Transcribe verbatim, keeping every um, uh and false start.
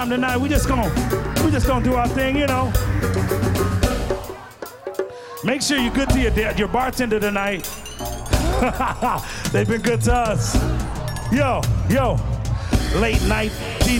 Tonight, we just gonna, we just gonna do our thing, you know. Make sure you're good to your your bartender tonight. They've been good to us. Yo, yo, late night T